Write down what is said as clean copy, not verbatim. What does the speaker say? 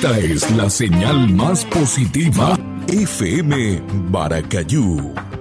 Esta es la señal más positiva. FM Baracayú